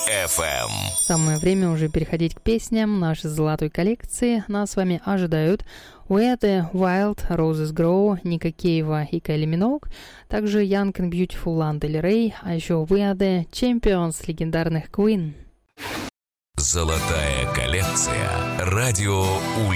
FM. Самое время уже переходить к песням нашей золотой коллекции. Нас с вами ожидают Where the Wild Roses Grow, Ника Кейва и Кайли Миноуг, также Young and Beautiful Лана Дель Рей, а еще We Are the Champions легендарных Queen. Золотая коллекция. Радио